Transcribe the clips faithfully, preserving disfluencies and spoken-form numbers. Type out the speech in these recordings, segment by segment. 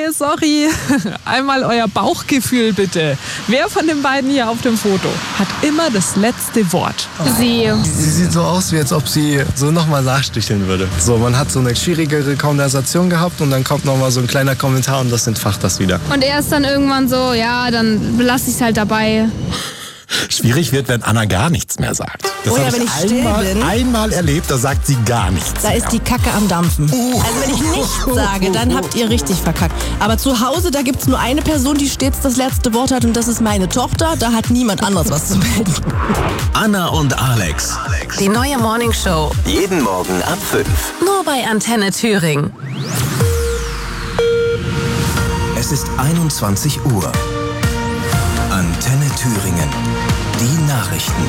Hey, sorry. Einmal euer Bauchgefühl bitte. Wer von den beiden hier auf dem Foto hat immer das letzte Wort? Sie. Sie sieht so aus, wie als ob sie so nochmal nachsticheln würde. So, man hat so eine schwierigere Konversation gehabt und dann kommt nochmal so ein kleiner Kommentar und das entfacht das wieder. Und er ist dann irgendwann so, ja, dann belasse ich es halt dabei. Schwierig wird, wenn Anna gar nichts mehr sagt. Das Oh ja, habe wenn ich ich still einmal, bin. einmal erlebt, da sagt sie gar nichts Da mehr. ist die Kacke am Dampfen. Uh. Also wenn ich nichts sage, dann habt ihr richtig verkackt. Aber zu Hause, da gibt's nur eine Person, die stets das letzte Wort hat und das ist meine Tochter. Da hat niemand anderes was zu melden. Anna und Alex. Die neue Morning Show. Jeden Morgen ab fünf. Nur bei Antenne Thüringen. Es ist einundzwanzig Uhr. Antenne Thüringen. Die Nachrichten.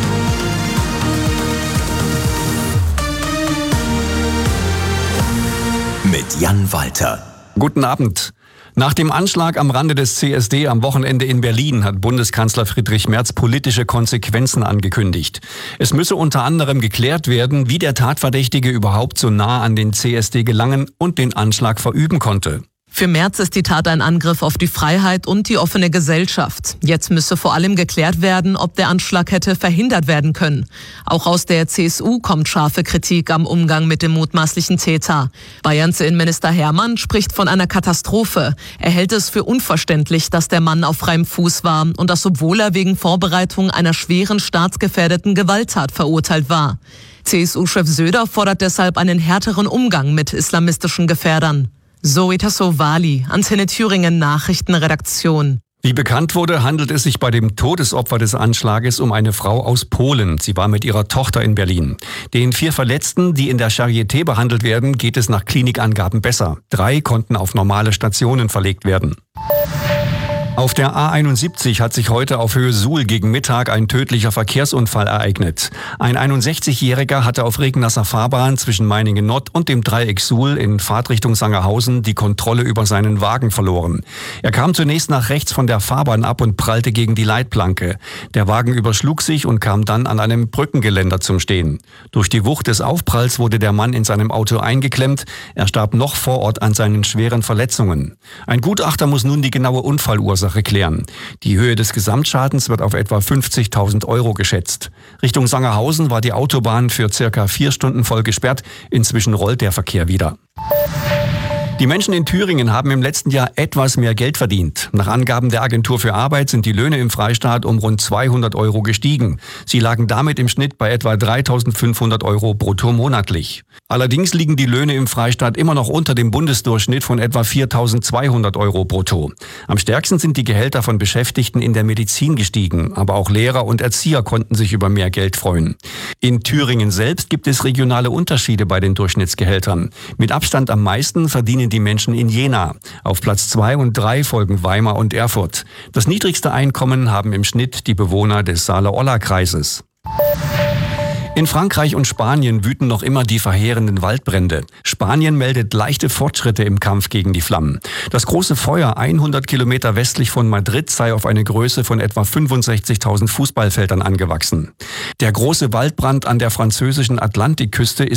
Mit Jan Walter. Guten Abend. Nach dem Anschlag am Rande des C S D am Wochenende in Berlin hat Bundeskanzler Friedrich Merz politische Konsequenzen angekündigt. Es müsse unter anderem geklärt werden, wie der Tatverdächtige überhaupt so nah an den C S D gelangen und den Anschlag verüben konnte. Für Merz ist die Tat ein Angriff auf die Freiheit und die offene Gesellschaft. Jetzt müsse vor allem geklärt werden, ob der Anschlag hätte verhindert werden können. Auch aus der C S U kommt scharfe Kritik am Umgang mit dem mutmaßlichen Täter. Bayerns Innenminister Hermann spricht von einer Katastrophe. Er hält es für unverständlich, dass der Mann auf freiem Fuß war und das, obwohl er wegen Vorbereitung einer schweren staatsgefährdeten Gewalttat verurteilt war. C S U-Chef Söder fordert deshalb einen härteren Umgang mit islamistischen Gefährdern. Zoe Tassovali, Antenne Thüringen Nachrichtenredaktion. Wie bekannt wurde, handelt es sich bei dem Todesopfer des Anschlages um eine Frau aus Polen. Sie war mit ihrer Tochter in Berlin. Den vier Verletzten, die in der Charité behandelt werden, geht es nach Klinikangaben besser. Drei konnten auf normale Stationen verlegt werden. Auf der A einundsiebzig hat sich heute auf Höhe Suhl gegen Mittag ein tödlicher Verkehrsunfall ereignet. Ein einundsechzigjähriger hatte auf regennasser Fahrbahn zwischen Meiningen-Nord und dem Dreieck Suhl in Fahrtrichtung Sangerhausen die Kontrolle über seinen Wagen verloren. Er kam zunächst nach rechts von der Fahrbahn ab und prallte gegen die Leitplanke. Der Wagen überschlug sich und kam dann an einem Brückengeländer zum Stehen. Durch die Wucht des Aufpralls wurde der Mann in seinem Auto eingeklemmt. Er starb noch vor Ort an seinen schweren Verletzungen. Ein Gutachter muss nun die genaue Unfallursache klären. Die Höhe des Gesamtschadens wird auf etwa fünfzigtausend Euro geschätzt. Richtung Sangerhausen war die Autobahn für circa vier Stunden voll gesperrt. Inzwischen rollt der Verkehr wieder. Die Menschen in Thüringen haben im letzten Jahr etwas mehr Geld verdient. Nach Angaben der Agentur für Arbeit sind die Löhne im Freistaat um rund zweihundert Euro gestiegen. Sie lagen damit im Schnitt bei etwa dreitausendfünfhundert Euro brutto monatlich. Allerdings liegen die Löhne im Freistaat immer noch unter dem Bundesdurchschnitt von etwa viertausendzweihundert Euro brutto. Am stärksten sind die Gehälter von Beschäftigten in der Medizin gestiegen, aber auch Lehrer und Erzieher konnten sich über mehr Geld freuen. In Thüringen selbst gibt es regionale Unterschiede bei den Durchschnittsgehältern. Mit Abstand am meisten verdienen die Menschen in Jena. Auf Platz zwei und drei folgen Weimar und Erfurt. Das niedrigste Einkommen haben im Schnitt die Bewohner des Saale-Olla-Kreises. In Frankreich und Spanien wüten noch immer die verheerenden Waldbrände. Spanien meldet leichte Fortschritte im Kampf gegen die Flammen. Das große Feuer hundert Kilometer westlich von Madrid sei auf eine Größe von etwa fünfundsechzigtausend Fußballfeldern angewachsen. Der große Waldbrand an der französischen Atlantikküste ist